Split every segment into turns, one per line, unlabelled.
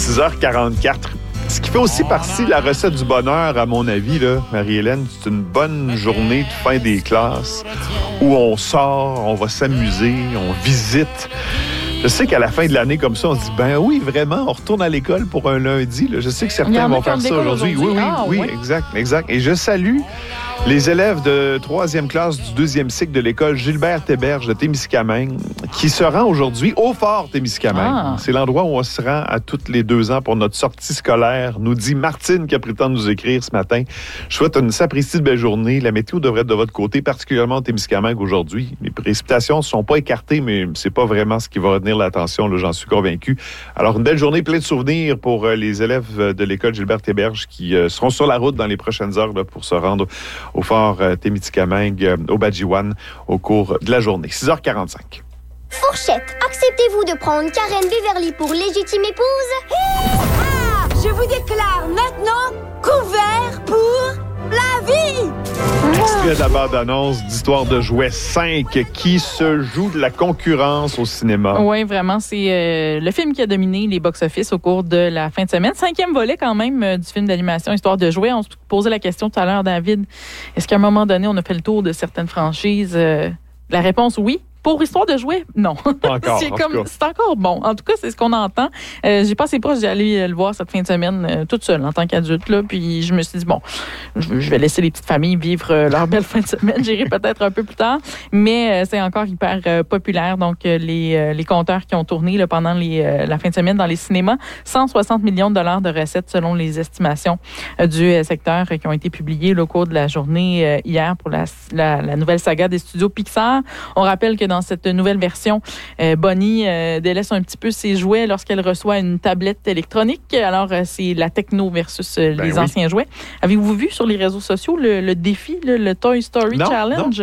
6h44. Ce qui fait aussi partie de la recette du bonheur, à mon avis, là, Marie-Hélène, c'est une bonne journée de fin des classes où on sort, on va s'amuser, on visite. Je sais qu'à la fin de l'année comme ça, on se dit, ben oui, vraiment, on retourne à l'école pour un lundi. Là. Je sais que certains vont faire ça aujourd'hui. Oui, exact. Et je salue les élèves de 3e classe du 2e cycle de l'école Gilbert Théberge de Témiscamingue qui se rend aujourd'hui au Fort Témiscamingue. C'est l'endroit où on se rend à tous les 2 ans pour notre sortie scolaire, nous dit Martine qui a pris le temps de nous écrire ce matin. Je souhaite une sapristi de belle journée. La météo devrait être de votre côté, particulièrement au Témiscamingue aujourd'hui. Les précipitations ne sont pas écartées, mais c'est pas vraiment ce qui va retenir l'attention, là, j'en suis convaincu. Alors, une belle journée, plein de souvenirs pour les élèves de l'école Gilbert Théberge qui seront sur la route dans les prochaines heures là, pour se rendre au Fort Témiscamingue, au Badjiwan, au cours de la journée. 6h45.
Fourchette, acceptez-vous de prendre Karen Beverly pour légitime épouse?
Je vous déclare maintenant couvert pour la vie!
Extrait de la bande-annonce d'Histoire de jouets 5 qui se joue de la concurrence au cinéma.
Oui, vraiment. C'est le film qui a dominé les box-office au cours de la fin de semaine. 5e volet quand même du film d'animation Histoire de jouets. On se posait la question tout à l'heure, David. Est-ce qu'à un moment donné, on a fait le tour de certaines franchises? La réponse, oui. Pour Histoire de jouets, non.
Pas encore.
C'est encore bon. En tout cas, c'est ce qu'on entend. J'ai passé proche d'aller le voir cette fin de semaine toute seule en tant qu'adulte. Là, puis je me suis dit, bon, je vais laisser les petites familles vivre leur belle fin de semaine. J'irai peut-être un peu plus tard. Mais c'est encore hyper populaire. Donc, les compteurs qui ont tourné là, pendant la fin de semaine dans les cinémas, 160 millions de dollars de recettes selon les estimations du secteur qui ont été publiées là, au cours de la journée hier pour la nouvelle saga des studios Pixar. On rappelle que dans cette nouvelle version, Bonnie délaisse un petit peu ses jouets lorsqu'elle reçoit une tablette électronique. Alors, c'est la techno versus les anciens jouets. Avez-vous vu sur les réseaux sociaux le défi, le Toy Story Challenge? Non.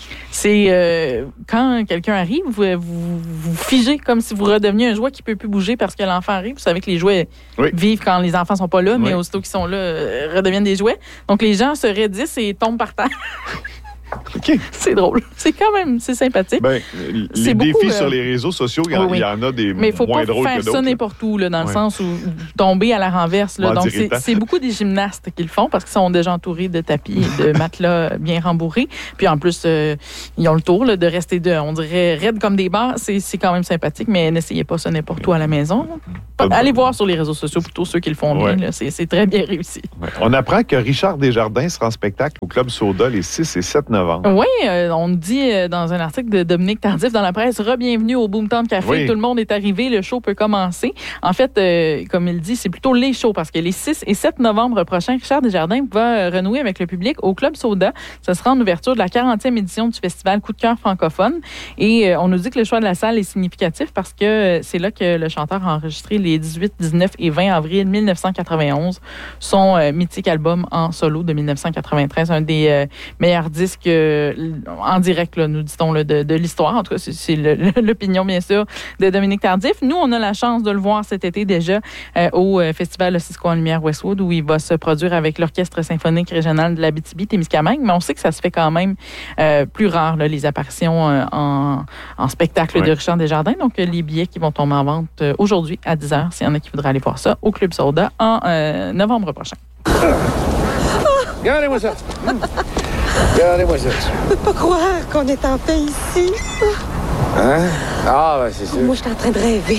C'est quand quelqu'un arrive, vous figez comme si vous redeveniez un jouet qui ne peut plus bouger parce que l'enfant arrive. Vous savez que les jouets vivent quand les enfants ne sont pas là, mais aussitôt qu'ils sont là, redeviennent des jouets. Donc, les gens se raidissent et tombent par terre.
Okay.
C'est drôle. C'est quand même, c'est sympathique.
Les défis sur les réseaux sociaux, il y en a des moins drôles que d'autres.
Mais il ne faut pas faire ça n'importe où, là, dans le sens où tomber à la renverse. Là. Donc, c'est beaucoup des gymnastes qui le font parce qu'ils sont déjà entourés de tapis et de matelas bien rembourrés. Puis en plus, ils ont le tour là, de rester, on dirait, raides comme des barres. C'est quand même sympathique, mais n'essayez pas ça n'importe où à la maison. Allez voir sur les réseaux sociaux, plutôt ceux qui le font bien. Là. C'est très bien réussi.
Ouais. On apprend que Richard Desjardins sera en spectacle au Club Soda les 6 et 7 novembre.
Oui, on dit dans un article de Dominique Tardif dans la presse, re-bienvenue au Boomtown Café. Oui. Tout le monde est arrivé, le show peut commencer. En fait, comme il dit, c'est plutôt les shows parce que les 6 et 7 novembre prochains, Richard Desjardins va renouer avec le public au Club Soda. Ce sera en ouverture de la 40e édition du festival Coup de cœur francophone. Et on nous dit que le choix de la salle est significatif parce que c'est là que le chanteur a enregistré les 18, 19 et 20 avril 1991 son mythique album en solo de 1993, un des meilleurs disques en direct, là, nous dit-on, là, de l'histoire. En tout cas, c'est l'opinion, bien sûr, de Dominique Tardif. Nous, on a la chance de le voir cet été déjà au Festival Le Cisco en Lumière Westwood, où il va se produire avec l'Orchestre symphonique régional de l'Abitibi-Témiscamingue. Mais on sait que ça se fait quand même plus rare, là, les apparitions en spectacle de Richard Desjardins. Donc, les billets qui vont tomber en vente aujourd'hui à 10h, s'il y en a qui voudraient aller voir ça, au Club Soda en novembre prochain.
Regardez-moi ça. Regardez-moi ça.
Je peux pas croire qu'on est en paix ici.
Hein? Ah, ben c'est sûr.
Moi, je suis en train de rêver.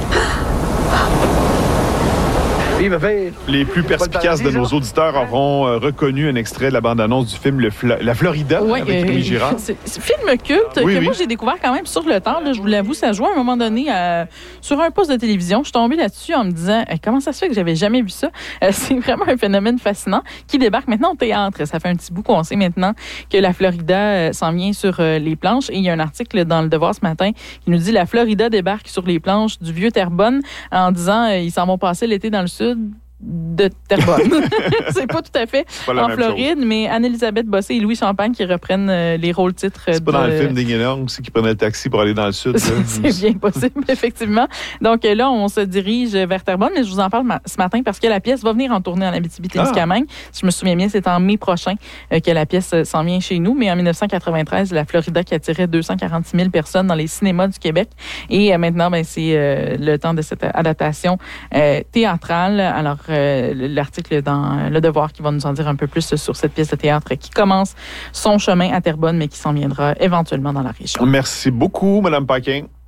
Les plus perspicaces de nos auditeurs auront reconnu un extrait de la bande-annonce du film La Florida avec Rémi Girard.
C'est un film culte que moi, j'ai découvert quand même sur le tard. Là, je vous l'avoue, ça jouait à un moment donné sur un poste de télévision. Je suis tombée là-dessus en me disant comment ça se fait que j'avais jamais vu ça? C'est vraiment un phénomène fascinant qui débarque maintenant au théâtre. Ça fait un petit bout qu'on sait maintenant que la Florida s'en vient sur les planches. Et il y a un article dans Le Devoir ce matin qui nous dit la Florida débarque sur les planches du Vieux Terrebonne en disant ils s'en vont passer l'été dans le sud. de Terrebonne. C'est pas tout à fait en Floride, mais Anne-Élisabeth Bossé et Louis Champagne qui reprennent les rôles-titres.
C'est pas dans le film Ding et Dong aussi qui prenait le taxi pour aller dans le sud.
C'est bien possible, effectivement. Donc là, on se dirige vers Terrebonne, mais je vous en parle ce matin parce que la pièce va venir en tournée en Abitibi-Témiscamingue. Si je me souviens bien, c'est en mai prochain que la pièce s'en vient chez nous, mais en 1993, la Florida qui attirait 246 000 personnes dans les cinémas du Québec. Et maintenant, c'est le temps de cette adaptation théâtrale. Alors, l'article dans Le Devoir qui va nous en dire un peu plus sur cette pièce de théâtre qui commence son chemin à Terrebonne, mais qui s'en viendra éventuellement dans la région.
Merci beaucoup, Mme Paquin.